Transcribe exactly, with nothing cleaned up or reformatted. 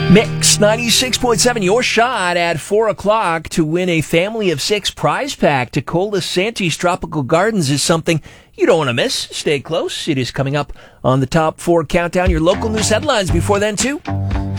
Mix ninety-six point seven, your shot at four o'clock to win a family of six prize pack to Colasanti's Tropical Gardens is something you don't want to miss. Stay close. It is coming up on the top four countdown. Your local news headlines before then, too.